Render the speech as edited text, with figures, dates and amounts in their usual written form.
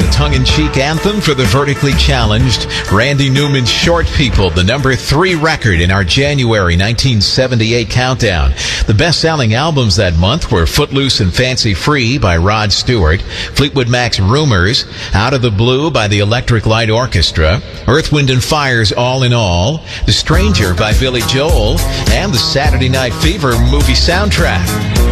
tongue-in-cheek anthem for the vertically challenged. Randy Newman's Short People, the number 3 record in our January 1978 countdown. The best-selling albums that month were Footloose and Fancy Free by Rod Stewart, Fleetwood Mac's Rumors, Out of the Blue by the Electric Light Orchestra, Earth, Wind and Fire's All in All, The Stranger by Billy Joel, and the Saturday Night Fever movie soundtrack.